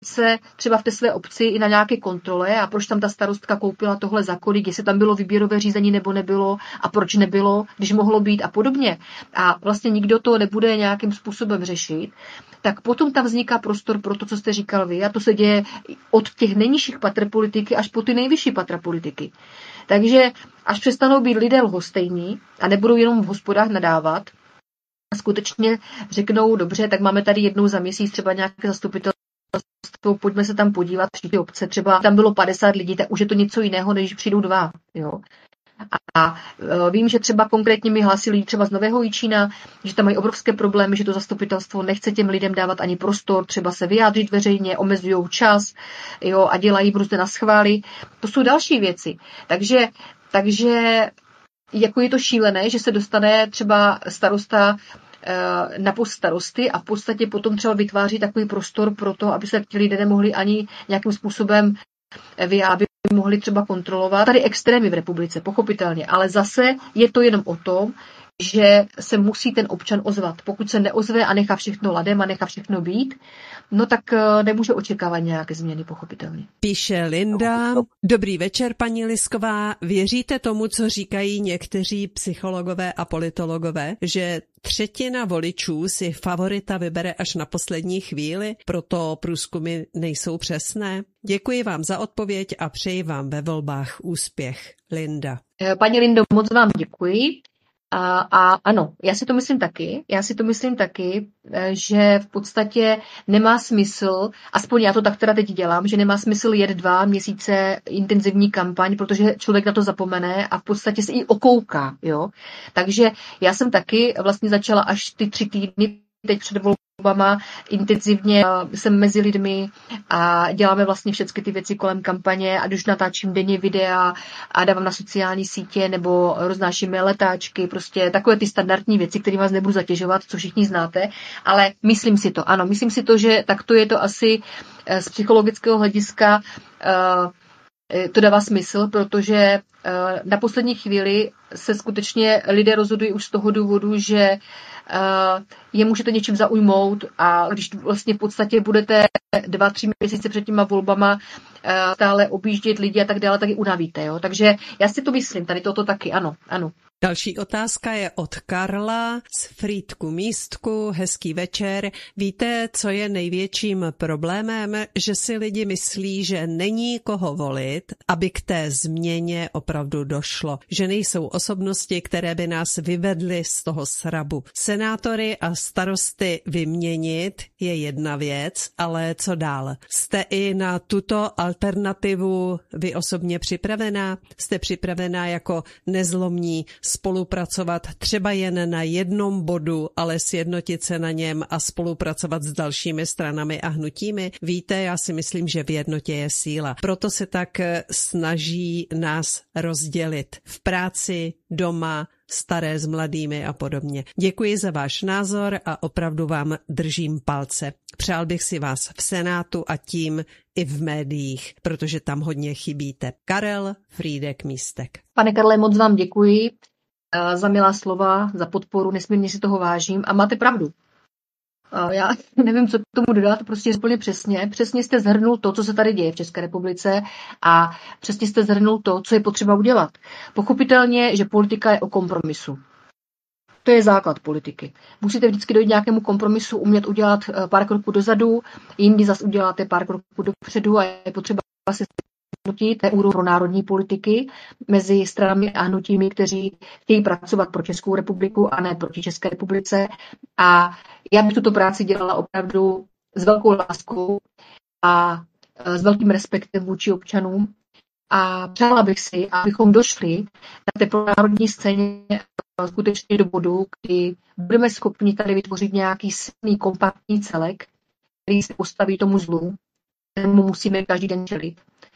se třeba v té své obci i na nějaké kontrole a proč tam ta starostka koupila tohle za kolik, jestli tam bylo výběrové řízení nebo nebylo a proč nebylo, když mohlo být a podobně. A vlastně nikdo to nebude nějakým způsobem řešit, tak potom tam vzniká prostor pro to, co jste říkal vy, a to se děje od těch nejnižších patr politiky až po ty nejvyšší patra politiky. Takže až přestanou být lidé lhostejní a nebudou jenom v hospodách nadávat, a skutečně řeknou, dobře, tak máme tady jednou za měsíc třeba nějaké zastupitelstvo, pojďme se tam podívat, všichni obce, třeba tam bylo 50 lidí, tak už je to něco jiného, než přijdou 2. Jo. A vím, že třeba konkrétně mi hlásí lidi třeba z Nového Jičína, že tam mají obrovské problémy, že to zastupitelstvo nechce těm lidem dávat ani prostor, třeba se vyjádřit veřejně, omezují čas, jo, a dělají prostě na schvály. To jsou další věci. Takže jako je to šílené, že se dostane třeba starosta na post starosty a v podstatě potom třeba vytváří takový prostor pro to, aby se ti lidé nemohli ani nějakým způsobem vyjádřit, mohli třeba kontrolovat. Tady extrémy v republice, pochopitelně, ale zase je to jenom o tom, že se musí ten občan ozvat. Pokud se neozve a nechá všechno ladem a nechá všechno být, no tak nemůže očekávat nějaké změny, pochopitelně. Píše Linda. Dobrý večer, paní Lisková. Věříte tomu, co říkají někteří psychologové a politologové, že 1/3 voličů si favorita vybere až na poslední chvíli, proto průzkumy nejsou přesné? Děkuji vám za odpověď a přeji vám ve volbách úspěch. Linda. Paní Lindo, moc vám děkuji. A ano, já si to myslím taky, že v podstatě nemá smysl, aspoň já to tak teda teď dělám, že nemá smysl jet 2 měsíce intenzivní kampaň, protože člověk na to zapomene a v podstatě se i okouká, jo. Takže já jsem taky vlastně začala až ty 3 týdny teď před volbama intenzivně, jsem mezi lidmi a děláme vlastně všechny ty věci kolem kampaně, ať už natáčím denně videa a dávám na sociální sítě nebo roznášíme letáčky, prostě takové ty standardní věci, které vás nebudu zatěžovat, co všichni znáte, ale myslím si to, že takto je to asi z psychologického hlediska to dává smysl, protože na poslední chvíli se skutečně lidé rozhodují už z toho důvodu, že je můžete něčím zaujmout a když vlastně v podstatě budete 2-3 měsíce před těma volbama stále objíždět lidi a tak dále, tak je unavíte. Jo? Takže já si to myslím, tady toto taky, ano. Další otázka je od Karla z Frýdku Místku. Hezký večer. Víte, co je největším problémem? Že si lidi myslí, že není koho volit, aby k té změně opravdu došlo. Že nejsou osobnosti, které by nás vyvedly z toho srabu. Senátory a starosty vyměnit je jedna věc, ale co dál? Jste i na tuto alternativu vy osobně připravená? Jste připravená jako nezlomní spolupracovat třeba jen na jednom bodu, ale sjednotit se na něm a spolupracovat s dalšími stranami a hnutími? Víte, já si myslím, že v jednotě je síla. Proto se tak snaží nás rozdělit v práci, doma, staré s mladými a podobně. Děkuji za váš názor a opravdu vám držím palce. Přál bych si vás v Senátu a tím i v médiích, protože tam hodně chybíte. Karel Frýdek Místek. Pane Karle, moc vám děkuji za milá slova, za podporu, nesmírně si toho vážím a máte pravdu. Já nevím, co k tomu dodat, prostě úplně přesně. Přesně jste zhrnul to, co se tady děje v České republice a přesně jste zhrnul to, co je potřeba udělat. Pochopitelně, že politika je o kompromisu. To je základ politiky. Musíte vždycky dojít nějakému kompromisu, umět udělat pár kroků dozadu, jindy zas uděláte pár kroků dopředu a je potřeba se sjednotit pro národní politiky mezi stranami a hnutími, kteří chtějí pracovat pro Českou republiku a ne proti České republice. A já bych tuto práci dělala opravdu s velkou láskou a s velkým respektem vůči občanům. A přála bych si, abychom došli na té pronárodní scéně skutečně do bodu, kdy budeme schopni tady vytvořit nějaký silný, kompaktní celek, který se postaví tomu zlu, kterému musíme každý den čelit.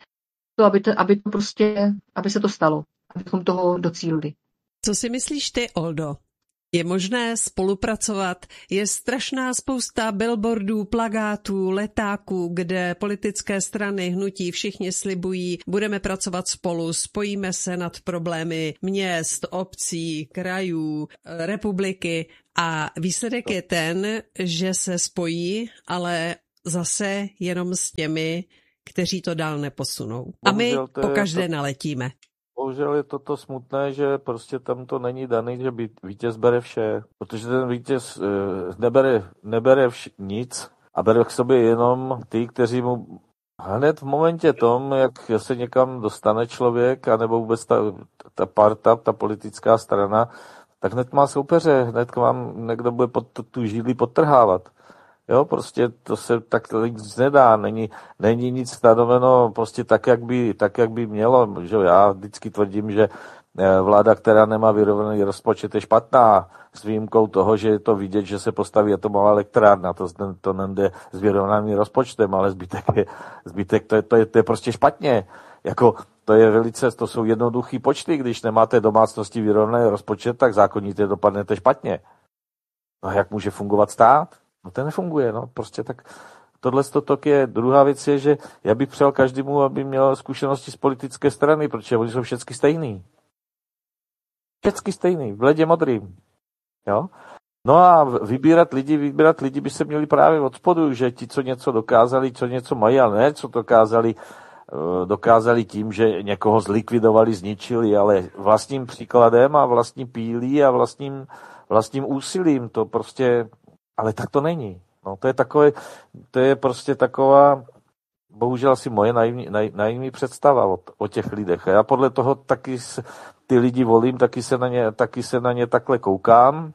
Aby se to stalo, abychom toho docílili. Co si myslíš ty, Oldo? Je možné spolupracovat? Je strašná spousta billboardů, plakátů, letáků, kde politické strany, hnutí, všichni slibují, budeme pracovat spolu, spojíme se nad problémy měst, obcí, krajů, republiky a výsledek je ten, že se spojí, ale zase jenom s těmi, kteří to dál neposunou. A my pokaždé naletíme. Bohužel je to smutné, že prostě tam to není daný, že vítěz bere vše, protože ten vítěz nebere nic a bere k sobě jenom ty, kteří mu hned v momentě tom, jak se někam dostane člověk, anebo vůbec ta parta, ta politická strana, tak hned má soupeře, hned vám někdo bude tu židli podtrhávat. Jo, prostě to se tak nic nedá, není nic stanoveno prostě tak, jak by mělo. Že já vždycky tvrdím, že vláda, která nemá vyrovnaný rozpočet, je špatná, s výjimkou toho, že je to vidět, že se postaví atomová elektrárna, to nejde s vyrovnaným rozpočtem, ale zbytek to je prostě špatně. Jako to jsou jednoduchý počty, když nemáte domácnosti vyrovnaný rozpočet, tak zákonitě dopadnete špatně. No jak může fungovat stát? No to nefunguje, no prostě tak. Tohle je druhá věc je, že já bych přál každému, aby měl zkušenosti z politické strany, protože oni jsou všichni stejný. Všichni stejný, v ledě modrým. Jo? No a vybírat lidi by se měli právě od spodu, že ti, co něco dokázali, co něco mají, ale ne, co dokázali tím, že někoho zlikvidovali, zničili, ale vlastním příkladem a vlastní pílí a vlastním úsilím, to prostě, ale tak to není. No, to je prostě taková, bohužel asi moje naivní představa o těch lidech. A já podle toho taky ty lidi volím, taky se na ně takhle koukám.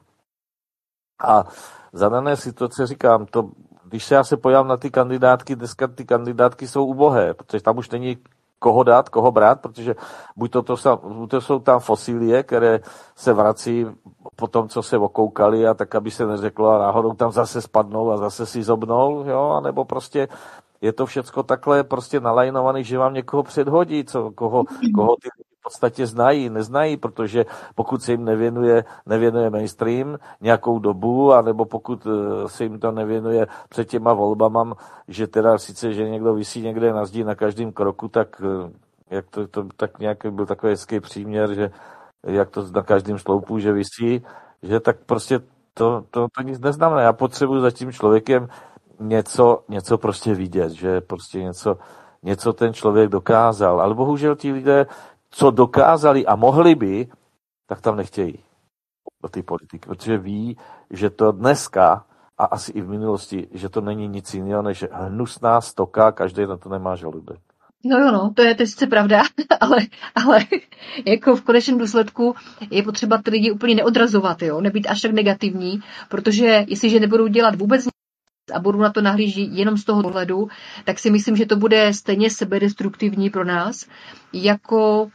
A za dané situace říkám, když já se pojám na ty kandidátky, dneska ty kandidátky jsou ubohé, protože tam už není koho dát, koho brát, protože buď to jsou tam fosílie, které se vrací po tom, co se okoukali a tak, aby se neřeklo a náhodou tam zase spadnou a zase si zobnou, jo, anebo prostě je to všecko takhle prostě nalajnovaný, že vám někoho předhodí, koho ty lidi v podstatě neznají, protože pokud se jim nevěnuje mainstream nějakou dobu, anebo pokud se jim to nevěnuje před těma volbama, že teda sice, že někdo visí někde na zdi na každém kroku, tak jak to tak nějak byl takový hezký příměr, že jak to na každém sloupu, že visí, že tak prostě to nic neznamená. Já potřebuji za tím člověkem něco prostě vidět, že prostě něco ten člověk dokázal. Ale bohužel ti lidé, co dokázali a mohli by, tak tam nechtějí do té politiky, protože ví, že to dneska a asi i v minulosti, že to není nic jiného, než hnusná stoka, každý na to nemá žaludek. No, to je sice pravda, ale jako v konečném důsledku je potřeba ty lidi úplně neodrazovat, jo, nebýt až tak negativní, protože jestliže nebudou dělat vůbec nic a budou na to nahlížet jenom z toho pohledu, tak si myslím, že to bude stejně sebedestruktivní pro nás, jako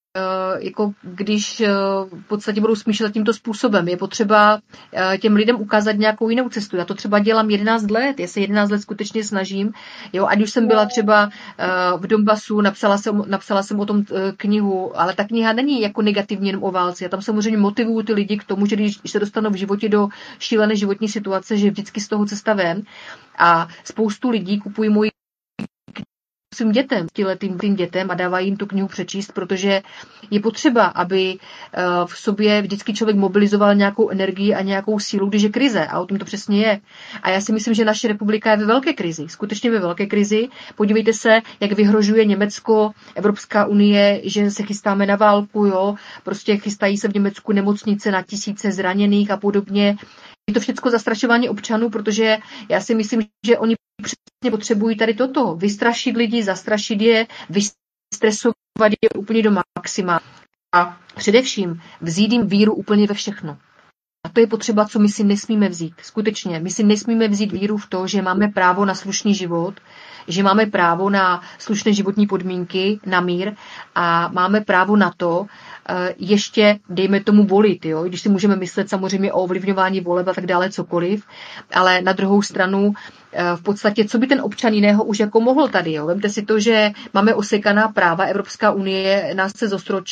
když v podstatě budou smýšlet tímto způsobem. Je potřeba těm lidem ukázat nějakou jinou cestu. Já to třeba dělám 11 let. Já se 11 let skutečně snažím. Jo, ať už jsem byla třeba v Donbasu, napsala jsem o tom knihu, ale ta kniha není jako negativní jenom o válce. Já tam samozřejmě motivuju ty lidi k tomu, že když se dostanou v životě do šílené životní situace, že vždycky z toho cesta ven. A spoustu lidí kupují moji svým dětem, těletým dětem a dávají jim tu knihu přečíst, protože je potřeba, aby v sobě vždycky člověk mobilizoval nějakou energii a nějakou sílu, když je krize. A o tom to přesně je. A já si myslím, že naše republika je ve velké krizi. Skutečně ve velké krizi. Podívejte se, jak vyhrožuje Německo, Evropská unie, že se chystáme na válku, jo. Prostě chystají se v Německu nemocnice na tisíce zraněných a podobně. Je to všechno zastrašování občanů, protože já si myslím, že oni přesně potřebují tady toto. Vystrašit lidi, zastrašit je, vystresovat je úplně do maxima. A především vzít jim víru úplně ve všechno. A to je potřeba, co my si nesmíme vzít. Skutečně, my si nesmíme vzít víru v to, že máme právo na slušný život, že máme právo na slušné životní podmínky, na mír a máme právo na to, ještě, dejme tomu, volit, jo? Když si můžeme myslet samozřejmě o ovlivňování voleb a tak dále, cokoliv, ale na druhou stranu v podstatě, co by ten občan jiného už jako mohl tady, jo? Vemte si to, že máme osekaná práva, Evropská unie nás chce zostročit,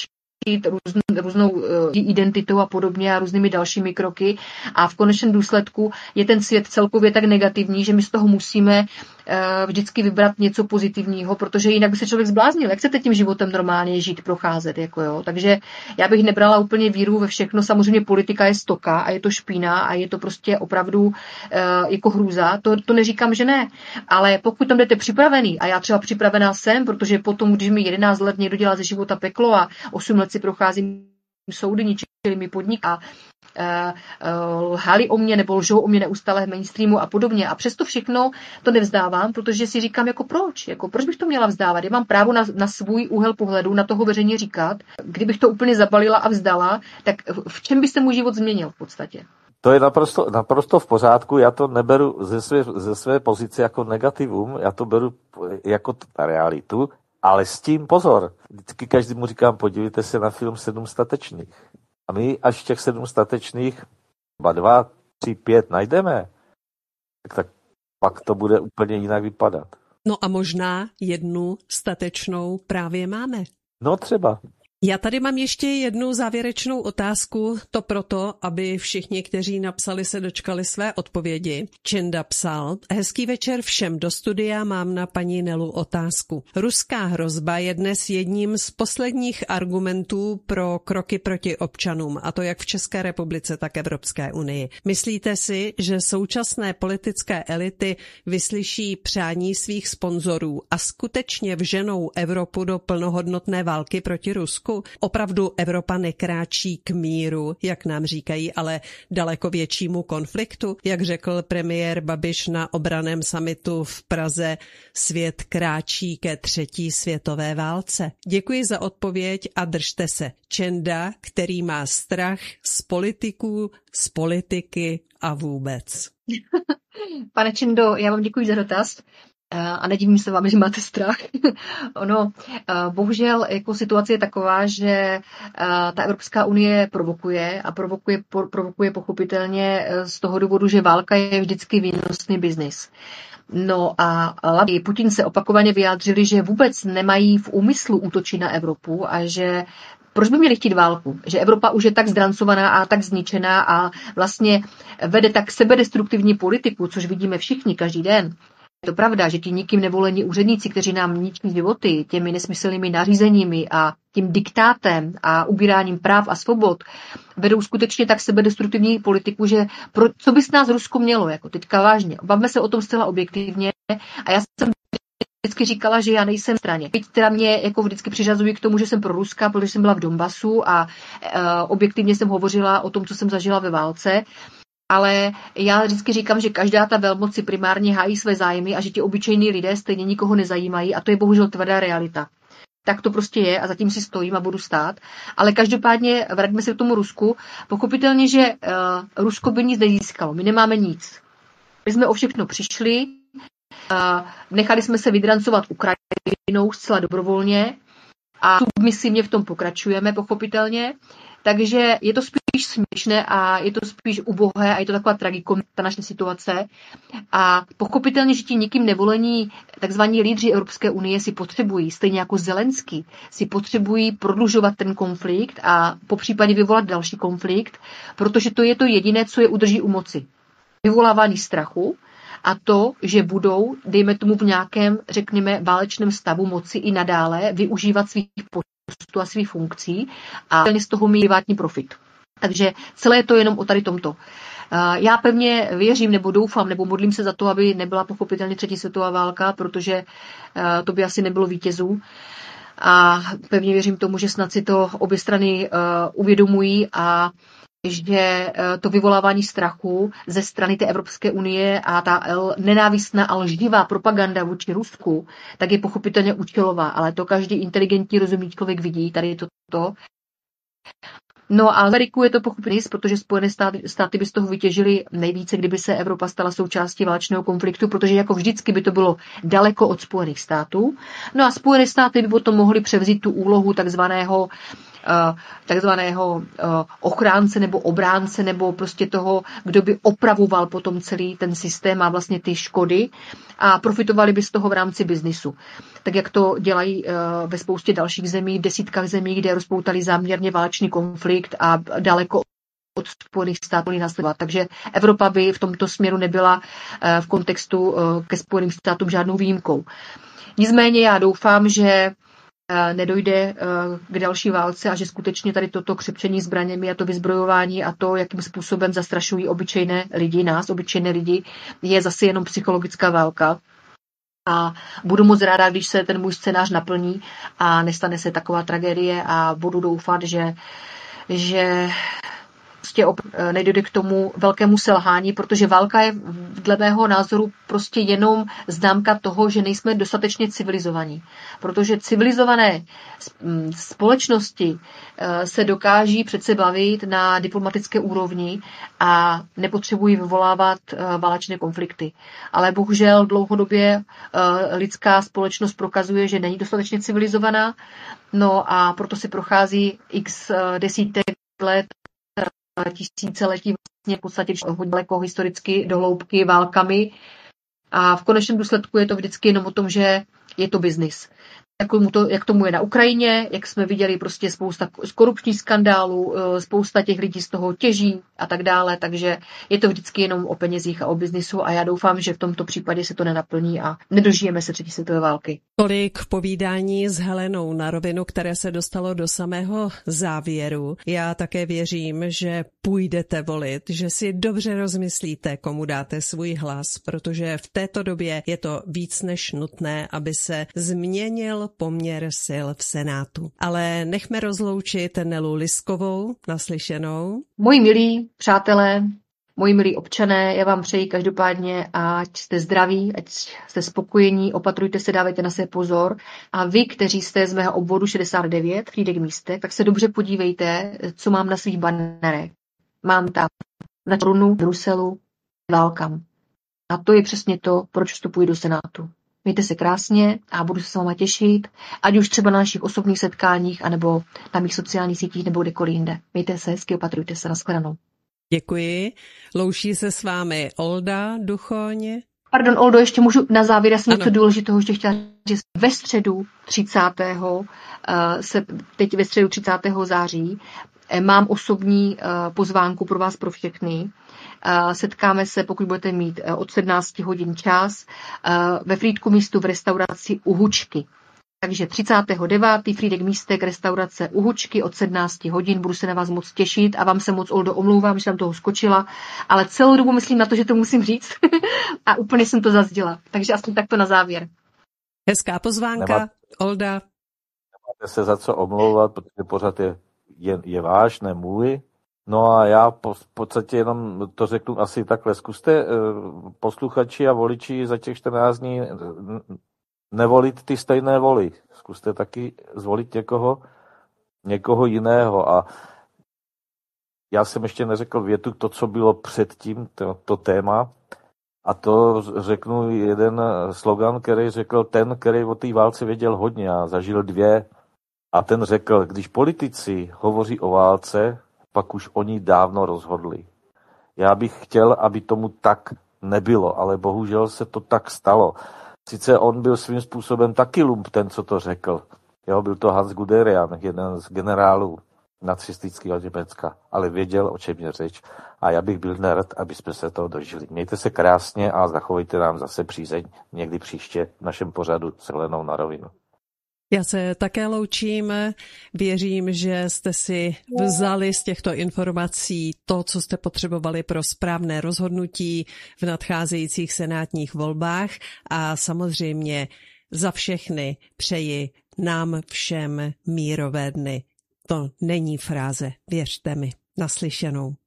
různou identitou a podobně a různými dalšími kroky a v konečném důsledku je ten svět celkově tak negativní, že my z toho musíme vždycky vybrat něco pozitivního, protože jinak by se člověk zbláznil. Jak chcete tím životem normálně žít, procházet? Takže já bych nebrala úplně víru ve všechno. Samozřejmě politika je stoka a je to špína a je to prostě opravdu jako hrůza. To neříkám, že ne. Ale pokud tam jdete připravený, a já třeba připravená jsem, protože potom, když mi 11 let někdo dělá ze života peklo a 8 let si procházím soudy, ničili mi podnik a lhali o mě nebo lžou o mě neustále v mainstreamu a podobně. A přesto všechno to nevzdávám, protože si říkám, proč? Proč bych to měla vzdávat? Já mám právo na svůj úhel pohledu, na toho veřejně říkat. Kdybych to úplně zabalila a vzdala, tak v čem by se můj život změnil v podstatě? To je naprosto v pořádku, já to neberu ze své pozice jako negativum, já to beru jako realitu, ale s tím pozor. Vždycky každému říkám, podívejte se na film 7 statečných. A my až těch 7 statečných, 2, 3, 5 najdeme, tak pak to bude úplně jinak vypadat. No a možná jednu statečnou právě máme. No třeba. Já tady mám ještě jednu závěrečnou otázku, to proto, aby všichni, kteří napsali, se dočkali své odpovědi. Čenda psal: hezký večer všem do studia, mám na paní Nelu otázku. Ruská hrozba je dnes jedním z posledních argumentů pro kroky proti občanům, a to jak v České republice, tak Evropské unii. Myslíte si, že současné politické elity vyslyší přání svých sponzorů a skutečně vženou Evropu do plnohodnotné války proti Rusku? Opravdu Evropa nekráčí k míru, jak nám říkají, ale daleko většímu konfliktu. Jak řekl premiér Babiš na obranném summitu v Praze, svět kráčí ke 3. světové válce. Děkuji za odpověď a držte se. Čenda, který má strach z politiků, z politiky a vůbec. Pane Čendo, já vám děkuji za dotaz. A nedivím se vám, že máte strach. Bohužel situace je taková, že ta Evropská unie provokuje a provokuje pochopitelně z toho důvodu, že válka je vždycky výnosný biznis. No a Putin se opakovaně vyjádřili, že vůbec nemají v úmyslu útočit na Evropu a že proč by měli chtít válku? Že Evropa už je tak zdrancovaná a tak zničená a vlastně vede tak sebedestruktivní politiku, což vidíme všichni každý den. Je to pravda, že ti nikým nevolení úředníci, kteří nám ničí životy těmi nesmyslnými nařízeními a tím diktátem a ubíráním práv a svobod, vedou skutečně tak sebedestruktivní politiku, že co by s nás Rusko mělo, teďka vážně. Bavme se o tom zcela objektivně a já jsem vždycky říkala, že já nejsem straně. Teď teda mě vždycky přiřazují k tomu, že jsem pro Ruska, protože jsem byla v Donbasu a objektivně jsem hovořila o tom, co jsem zažila ve válce. Ale já vždycky říkám, že každá ta velmoc si primárně hájí své zájmy a že ti obyčejní lidé stejně nikoho nezajímají a to je bohužel tvrdá realita. Tak to prostě je a zatím si stojím a budu stát. Ale každopádně vraťme se k tomu Rusku. Pochopitelně, že Rusko by nic nezískalo. My nemáme nic. My jsme o všechno přišli, nechali jsme se vydrancovat Ukrajinou zcela dobrovolně a submisivně v tom pokračujeme, pochopitelně. Takže je to spíš směšné a je to spíš ubohé a je to taková tragikomická ta naše situace. A pochopitelně, že ti nikým nevolení takzvaní lídři Evropské unie si potřebují, stejně jako Zelenský, si potřebují prodlužovat ten konflikt a popřípadě vyvolat další konflikt, protože to je to jediné, co je udrží u moci. Vyvolávání strachu a to, že budou, dejme tomu v nějakém, řekněme, válečném stavu moci i nadále využívat svých postů a svých funkcí a z toho mít privátní profit. Takže celé je to jenom o tady tomto. Já pevně věřím, nebo doufám, nebo modlím se za to, aby nebyla pochopitelně 3. světová válka, protože to by asi nebylo vítězů. A pevně věřím tomu, že snad si to obě strany uvědomují a že to vyvolávání strachu ze strany té Evropské unie a ta nenávistná a lživá propaganda vůči Rusku, tak je pochopitelně účelová, ale to každý inteligentní, rozumný člověk vidí, tady je to. No a Ameriku je to pochopitelně, protože Spojené státy by z toho vytěžily nejvíce, kdyby se Evropa stala součástí válečného konfliktu, protože jako vždycky by to bylo daleko od Spojených států. No a Spojené státy by potom mohly převzít tu úlohu takzvaného takzvaného ochránce nebo obránce nebo prostě toho, kdo by opravoval potom celý ten systém a vlastně ty škody a profitovali by z toho v rámci biznisu. Tak jak to dělají ve spoustě dalších zemí, v desítkách zemí, kde rozpoutali záměrně válečný konflikt a daleko od Spojených států následovat. Takže Evropa by v tomto směru nebyla v kontextu ke Spojeným státům žádnou výjimkou. Nicméně já doufám, že nedojde k další válce a že skutečně tady toto křepčení zbraněmi a to vyzbrojování a to, jakým způsobem zastrašují obyčejné lidi, je zase jenom psychologická válka. A budu moc ráda, když se ten můj scénář naplní a nestane se taková tragédie a budu doufat, že prostě nedojde k tomu velkému selhání, protože válka je dle mého názoru prostě jenom známka toho, že nejsme dostatečně civilizovaní. Protože civilizované společnosti se dokáží přece bavit na diplomatické úrovni a nepotřebují vyvolávat válečné konflikty. Ale bohužel dlouhodobě lidská společnost prokazuje, že není dostatečně civilizovaná, no a proto si prochází x desítek let, tisíciletí vlastně v podstatě hodně daleko historicky do hloubky válkami a v konečném důsledku je to vždycky jenom o tom, že je to biznis. Jak tomu je na Ukrajině, jak jsme viděli prostě spousta korupčních skandálů, spousta těch lidí z toho těží a tak dále, takže je to vždycky jenom o penězích a o biznisu a já doufám, že v tomto případě se to nenaplní a nedožijeme se třetí světové války. Tolik povídání s Helenou na rovinu, které se dostalo do samého závěru. Já také věřím, že půjdete volit, že si dobře rozmyslíte, komu dáte svůj hlas, protože v této době je to víc než nutné, aby se změnil poměr sil v Senátu. Ale nechme rozloučit Nelu Liskovou, naslyšenou. Moji milí přátelé, moji milí občané, já vám přeji každopádně, ať jste zdraví, ať jste spokojení, opatrujte se, dávejte na sebe pozor. A vy, kteří jste z mého obvodu 69, Frýdek Místek, tak se dobře podívejte, co mám na svých banerech. Mám tam na trůnu Bruselu Welcome. A to je přesně to, proč vstupuji do Senátu. Mějte se krásně a budu se s váma těšit, ať už třeba na našich osobních setkáních, anebo na mých sociálních sítích, nebo kdekoliv jinde. Mějte se hezky, opatrujte se, nashledanou. Děkuji. Loučí se s vámi Olda Duchoň. Pardon, Oldo, ještě můžu na závěr, já jsem něco důležitého ještě chtěla říct. Ve středu 30. Teď ve středu 30. září mám osobní pozvánku pro vás pro všechny. Setkáme se, pokud budete mít od 17 hodin čas, ve Frýdku Místu v restauraci Uhučky. Takže 39. Frýdek Místek, restaurace Uhučky od 17 hodin. Budu se na vás moc těšit a vám se moc, Oldo, omlouvám, že jsem toho skočila, ale celou dobu myslím na to, že to musím říct a úplně jsem to zazděla. Takže aspoň takto na závěr. Hezká pozvánka, Olda. Nemáte se za co omlouvat, protože pořád je váš, ne můj. No a já v podstatě jenom to řeknu asi takhle. Zkuste posluchači a voliči za těch 14 dní nevolit ty stejné voly. Zkuste taky zvolit někoho jiného. A já jsem ještě neřekl větu to, co bylo předtím, to téma. A to řeknu jeden slogan, který řekl ten, který o té válce věděl hodně a zažil 2. A ten řekl, když politici hovoří o válce, pak už oni dávno rozhodli. Já bych chtěl, aby tomu tak nebylo, ale bohužel se to tak stalo. Sice on byl svým způsobem taky lump, ten, co to řekl. Jo, byl to Hans Guderian, jeden z generálů nacistického Německa, ale věděl, o čem je řeč. A já bych byl nerad, aby jsme se toho dožili. Mějte se krásně a zachovejte nám zase přízeň někdy příště v našem pořadu s Helenou na rovinu. Já se také loučím. Věřím, že jste si vzali z těchto informací to, co jste potřebovali pro správné rozhodnutí v nadcházejících senátních volbách a samozřejmě za všechny přeji nám všem mírové dny. To není fráze, věřte mi. Naslyšenou.